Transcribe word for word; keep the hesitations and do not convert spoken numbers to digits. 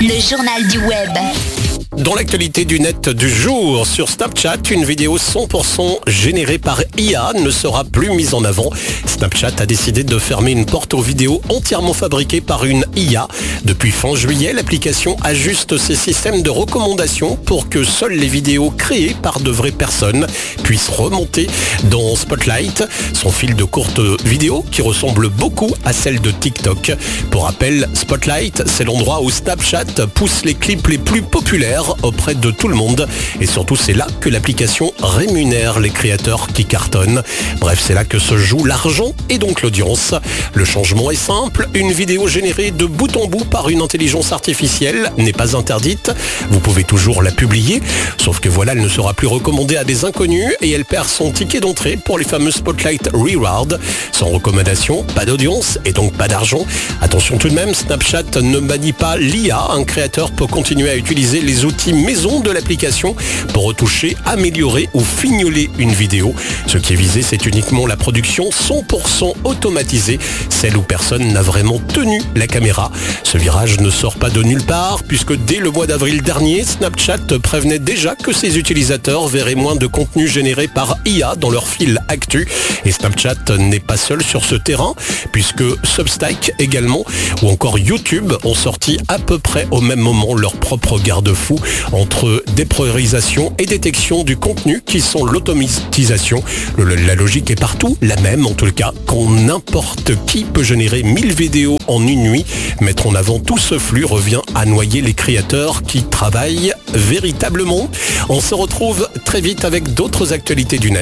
Le journal du web. Dans l'actualité du net du jour, sur Snapchat, une vidéo cent pour cent générée par I A ne sera plus mise en avant. Snapchat a décidé de fermer une porte aux vidéos entièrement fabriquées par une I A. Depuis fin juillet, l'application ajuste ses systèmes de recommandation pour que seules les vidéos créées par de vraies personnes puissent remonter dans Spotlight, son fil de courtes vidéos qui ressemble beaucoup à celle de TikTok. Pour rappel, Spotlight, c'est l'endroit où Snapchat pousse les clips les plus populaires auprès de tout le monde. Et surtout, c'est là que l'application rémunère les créateurs qui cartonnent. Bref, c'est là que se joue l'argent et donc l'audience. Le changement est simple. Une vidéo générée de bout en bout par une intelligence artificielle n'est pas interdite. Vous pouvez toujours la publier. Sauf que voilà, elle ne sera plus recommandée à des inconnus et elle perd son ticket d'entrée pour les fameux Spotlight Reward. Sans recommandation, pas d'audience et donc pas d'argent. Attention tout de même, Snapchat ne manie pas l'I A. Un créateur peut continuer à utiliser les outils maison de l'application pour retoucher, améliorer ou fignoler une vidéo. Ce qui est visé, c'est uniquement la production cent pour cent automatisée, celle où personne n'a vraiment tenu la caméra. Ce virage ne sort pas de nulle part, puisque dès le mois d'avril dernier, Snapchat prévenait déjà que ses utilisateurs verraient moins de contenu généré par I A dans leur fil actu. Et Snapchat n'est pas seul sur ce terrain, puisque Substack également, ou encore YouTube ont sorti à peu près au même moment leur propre garde-fou entre dépriorisation et détection du contenu qui sont l'automatisation. Le, la logique est partout la même, en tout cas, quand n'importe qui peut générer mille vidéos en une nuit. Mettre en avant tout ce flux revient à noyer les créateurs qui travaillent véritablement. On se retrouve très vite avec d'autres actualités du net.